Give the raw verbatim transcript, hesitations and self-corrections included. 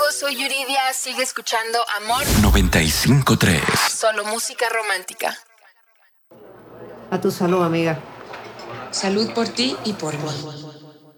soy Yuridia, sigue escuchando Amor noventa y cinco punto tres. Solo música romántica. A tu salud, amiga. Salud por ti y por mí.